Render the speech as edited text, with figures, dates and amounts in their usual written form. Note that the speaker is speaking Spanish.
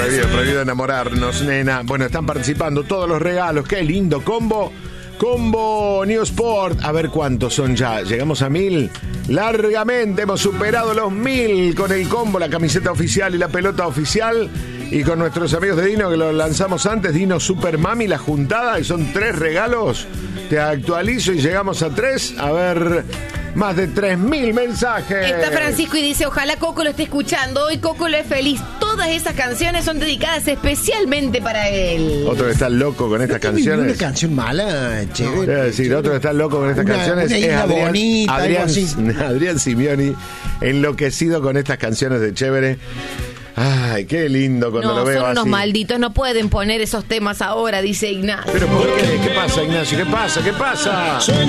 prohibido enamorarnos, nena. Bueno, están participando todos los regalos. Qué lindo combo. Combo New Sport. A ver cuántos son ya. Llegamos a 1000. Largamente hemos superado los 1000 con el combo, la camiseta oficial y la pelota oficial. Y con nuestros amigos de Dino, que lo lanzamos antes, Dino Super Mami, la juntada, y son 3 regalos. Te actualizo y llegamos a 3. A ver, más de 3000 mensajes. Está Francisco y dice, ojalá Coco lo esté escuchando. Hoy Coco lo es feliz. Todas esas canciones son dedicadas especialmente para él. Otro que está loco con estas canciones. Una canción mala, chévere. Es decir, otro que está loco con estas canciones es Adrián Simioni, enloquecido con estas canciones de Chévere. Ay, qué lindo cuando lo veo así. Son unos malditos, no pueden poner esos temas ahora, dice Ignacio. ¿Pero por qué? ¿Qué pasa, Ignacio? ¿Qué pasa?